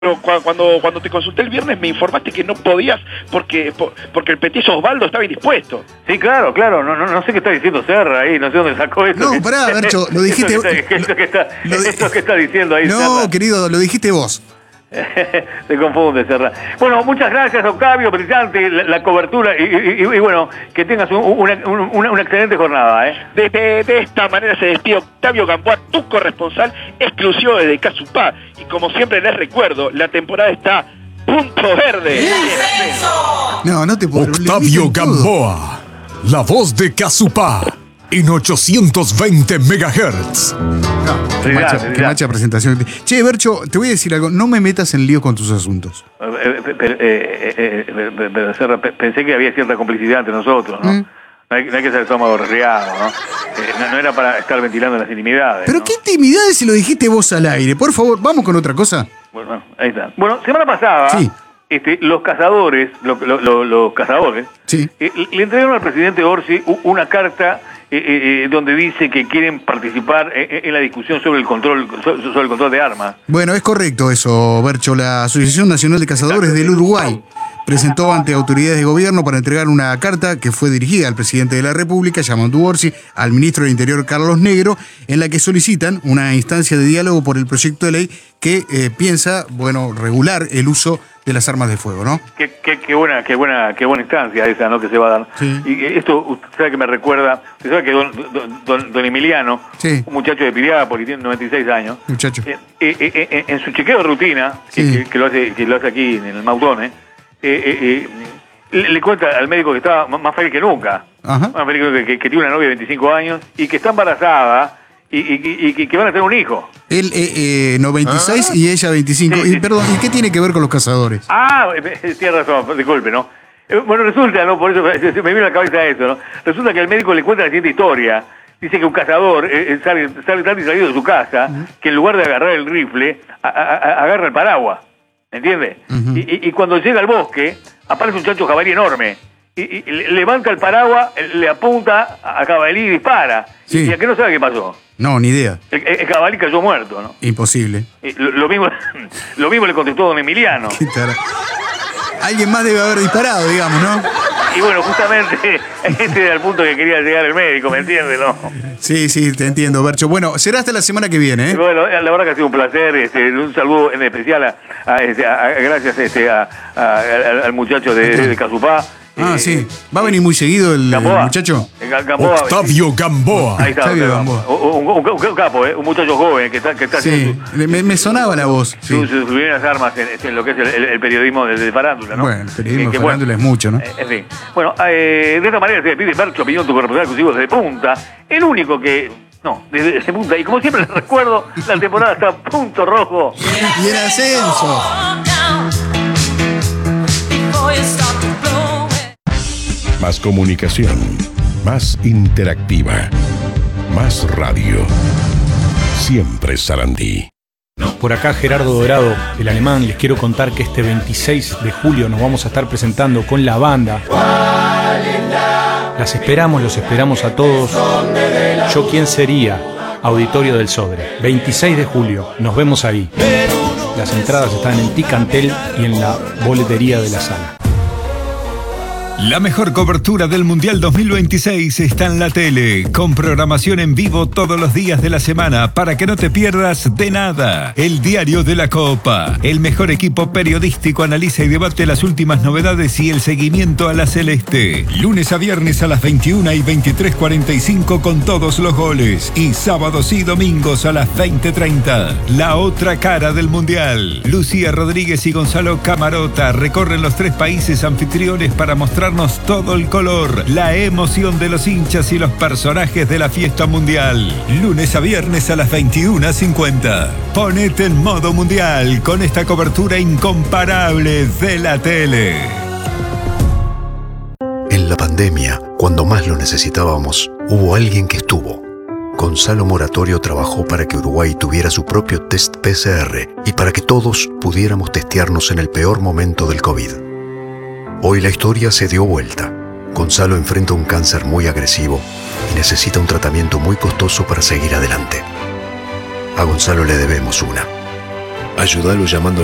Cuando te consulté el viernes me informaste que no podías porque el petizo Osvaldo estaba indispuesto. Sí, claro, no sé qué está diciendo Serra ahí, no sé dónde sacó esto. No, pará, Bercho, lo dijiste vos. Esto que está diciendo ahí No, Serra. querido, lo dijiste vos. Se confunde, Serra. Bueno, muchas gracias, Octavio, brillante la cobertura y bueno, que tengas una excelente jornada, ¿eh? De esta manera se despide Octavio Gamboa, tu corresponsal exclusivo desde Casupá. Y como siempre les recuerdo, la temporada está punto verde. No te puedo. Octavio Gamboa, la voz de Casupá, en 820 MHz. Qué macha presentación. Che, Bercho, te voy a decir algo. No me metas en lío con tus asuntos. Pero Serra, pensé que había cierta complicidad entre nosotros, ¿no? No hay que ser estómago resfriado, ¿no? No era para estar ventilando las intimidades. Pero ¿no? qué intimidades si lo dijiste vos al aire. Por favor, vamos con otra cosa. Bueno, ahí está. Bueno, semana pasada, sí. Los cazadores, sí. Le entregaron al presidente Orsi una carta donde dice que quieren participar en la discusión sobre el control de armas. Bueno, es correcto eso, Bercho. La Asociación Nacional de Cazadores del Uruguay presentó ante autoridades de gobierno para entregar una carta que fue dirigida al presidente de la República, Yamandu Orsi, al ministro del Interior, Carlos Negro, en la que solicitan una instancia de diálogo por el proyecto de ley que piensa, regular el uso de las armas de fuego, ¿no? Qué buena instancia esa, ¿no? Que se va a dar. Sí. Y esto, usted sabe que me recuerda, usted sabe que don Emiliano, sí, un muchacho de Piriápolis, tiene 96 años, muchacho, en su chequeo de rutina, sí, que lo hace aquí en el Mautone, le cuenta al médico que estaba más feliz que nunca. Ajá. Más feliz que tiene una novia de 25 años y que está embarazada y que van a tener un hijo. Él 96 y ella 25. Sí, perdón, ¿y qué tiene que ver con los cazadores? Tiene razón, disculpe, ¿no? Bueno, resulta, ¿no? Por eso me vino a la cabeza eso, ¿no? Resulta que el médico le cuenta la siguiente historia. Dice que un cazador sale tan salido de su casa que en lugar de agarrar el rifle, agarra el paraguas. ¿Entiende? Y cuando llega al bosque, aparece un chancho jabalí enorme. Y levanta el paraguas, le apunta a jabalí y dispara. Sí. Y a que no sabe qué pasó. No, ni idea. El jabalí cayó muerto, ¿no? Imposible. Lo mismo le contestó don Emiliano. Alguien más debe haber disparado, digamos, ¿no? Y bueno, justamente este era el punto que quería llegar el médico, ¿me entiendes, no? Sí, te entiendo, Bercho. Bueno, será hasta la semana que viene, ¿eh? Bueno, la verdad que ha sido un placer. Un saludo en especial gracias al muchacho de Casupá. Sí. ¿Va a venir muy seguido el muchacho? Gamboa, Octavio Gamboa. Ahí está, Octavio Gamboa. Un capo, un muchacho joven que está sí, me sonaba la voz. Sus primeras armas en lo que es el periodismo de farándula, ¿no? Bueno, el periodismo de farándula es mucho, ¿no? En fin. Bueno, de esta manera se despide Bercho Opinión, tu corresponsal exclusivo desde Punta. El único que... No, desde Punta. Y como siempre les recuerdo, la temporada está a punto rojo. Y en ascenso. Más comunicación, más interactiva, más radio. Siempre Sarandí. Por acá Gerardo Dorado, el alemán. Les quiero contar que este 26 de julio nos vamos a estar presentando con la banda. Los esperamos a todos. Yo quién sería, Auditorio del Sodre. 26 de julio, nos vemos ahí. Las entradas están en Ticantel y en la boletería de la sala. La mejor cobertura del Mundial 2026 está en la tele, con programación en vivo todos los días de la semana para que no te pierdas de nada. El Diario de la Copa, el mejor equipo periodístico analiza y debate las últimas novedades y el seguimiento a la celeste. Lunes a viernes a las 21 y 23:45 con todos los goles y sábados y domingos a las 20:30. La otra cara del Mundial. Lucía Rodríguez y Gonzalo Camarota recorren los 3 países anfitriones para mostrar todo el color, la emoción de los hinchas y los personajes de la fiesta mundial. Lunes a viernes a las 21:50. Ponete en modo mundial con esta cobertura incomparable de la tele. En la pandemia, cuando más lo necesitábamos, hubo alguien que estuvo. Gonzalo Moratorio trabajó para que Uruguay tuviera su propio test PCR y para que todos pudiéramos testearnos en el peor momento del COVID. Hoy la historia se dio vuelta. Gonzalo enfrenta un cáncer muy agresivo y necesita un tratamiento muy costoso para seguir adelante. A Gonzalo le debemos una. Ayúdalo llamando